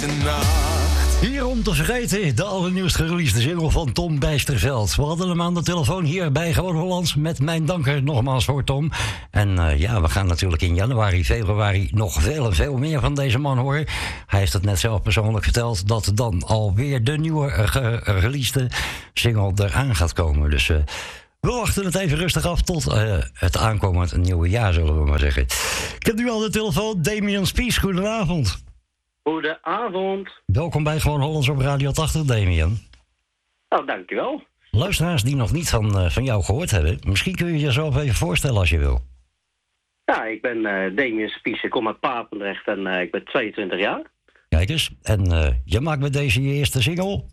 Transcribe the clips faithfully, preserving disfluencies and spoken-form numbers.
deze nacht. Hier om te vergeten, de allernieuwst gereleasede single van Tom Bijsterveld. We hadden hem aan de telefoon hier bij Gewoon Hollands met mijn danker nogmaals voor Tom. En uh, ja, we gaan natuurlijk in januari, februari nog veel en veel meer van deze man horen. Hij heeft het net zelf persoonlijk verteld dat dan alweer de nieuwe uh, gereleasede single eraan gaat komen. Dus uh, we wachten het even rustig af tot uh, het aankomend nieuwe jaar, zullen we maar zeggen. Ik heb nu al de telefoon, Damian Spies, goedenavond. Goedenavond. Welkom bij Gewoon Hollands op Radio tachtig, Damian. Nou, dankjewel. Luisteraars die nog niet van, uh, van jou gehoord hebben, misschien kun je jezelf even voorstellen als je wil. Ja, ik ben uh, Damian Spies, ik kom uit Papendrecht en uh, ik ben tweeëntwintig jaar. Kijk eens, en uh, je maakt met deze je eerste single?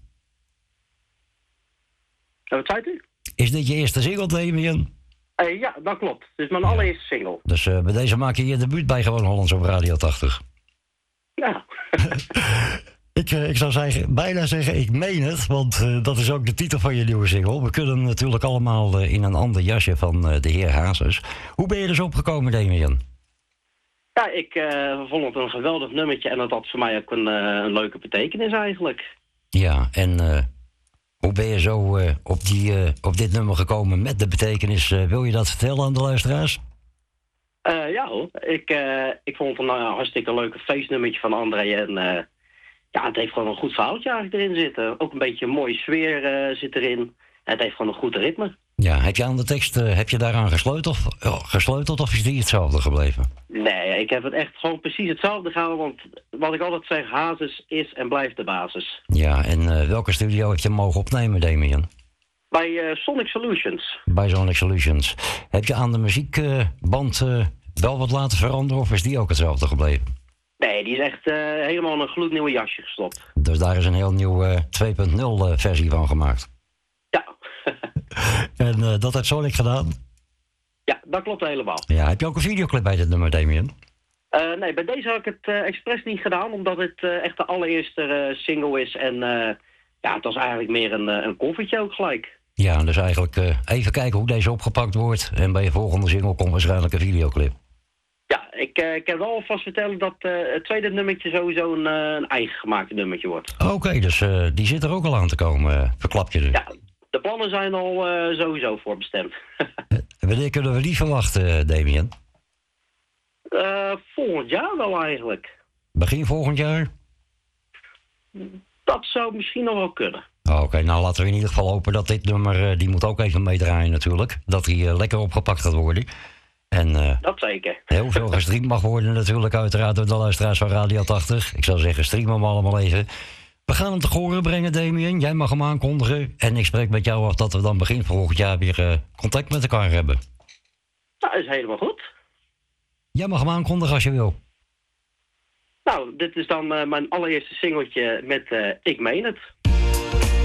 En wat zei u? Is dit je eerste single, Damian? Uh, ja, dat klopt. Het is mijn ja. allereerste single. Dus uh, bij deze maak je je debuut bij Gewoon Hollands op Radio tachtig. Ja. ik, uh, ik zou zeggen, bijna zeggen, ik meen het, want uh, dat is ook de titel van je nieuwe single. We kunnen natuurlijk allemaal uh, in een ander jasje van uh, de heer Hazes. Hoe ben je dus opgekomen, Damian? Ja, ik uh, vond het een geweldig nummertje en dat had voor mij ook een, uh, een leuke betekenis eigenlijk. Ja, en uh, hoe ben je zo uh, op, die, uh, op dit nummer gekomen met de betekenis? Uh, wil je dat vertellen aan de luisteraars? Uh, ja hoor, ik, uh, ik vond het een uh, hartstikke leuke feestnummertje van André en uh, ja, het heeft gewoon een goed verhaaltje eigenlijk erin zitten. Ook een beetje een mooie sfeer uh, zit erin en het heeft gewoon een goed ritme. Ja, heb je aan de tekst, uh, heb je daaraan gesleuteld, uh, gesleuteld of is die hetzelfde gebleven? Nee, ik heb het echt gewoon precies hetzelfde gehouden, want wat ik altijd zeg, Hazes is en blijft de basis. Ja, en uh, welke studio heb je mogen opnemen, Damian? Bij uh, Sonic Solutions. Bij Sonic Solutions. Heb je aan de muziekband uh, uh, wel wat laten veranderen of is die ook hetzelfde gebleven? Nee, die is echt uh, helemaal in een gloednieuwe jasje gestopt. Dus daar is een heel nieuw uh, twee punt nul uh, versie van gemaakt? Ja. En uh, dat heeft Sonic gedaan? Ja, dat klopt helemaal. Ja, heb je ook een videoclip bij dit nummer, Damian? Uh, nee, bij deze heb ik het uh, expres niet gedaan, omdat het uh, echt de allereerste uh, single is. En uh, ja, het was eigenlijk meer een, uh, een koffertje ook gelijk. Ja, dus eigenlijk uh, even kijken hoe deze opgepakt wordt. En bij je volgende single komt waarschijnlijk een videoclip. Ja, ik, uh, ik kan wel alvast vertellen dat uh, het tweede nummertje sowieso een, uh, een eigen gemaakte nummertje wordt. Oké, okay, dus uh, die zit er ook al aan te komen, uh, verklap je er. Ja, de plannen zijn al uh, sowieso voorbestemd. Wanneer kunnen we die verwachten, uh, Damian? Uh, volgend jaar wel eigenlijk. Begin volgend jaar? Dat zou misschien nog wel kunnen. Oké, okay, nou laten we in ieder geval hopen dat dit nummer, uh, die moet ook even meedraaien natuurlijk. Dat die uh, lekker opgepakt gaat worden. En uh, dat zeker. Heel veel gestreamd mag worden natuurlijk, uiteraard door de luisteraars van Radio tachtig. Ik zou zeggen, streamen hem allemaal even. We gaan hem te horen brengen, Damian. Jij mag hem aankondigen. En ik spreek met jou af dat we dan begin volgend jaar weer uh, contact met elkaar hebben. Nou, is helemaal goed. Jij mag hem aankondigen als je wil. Nou, dit is dan uh, mijn allereerste singeltje met uh, Ik Meen Het.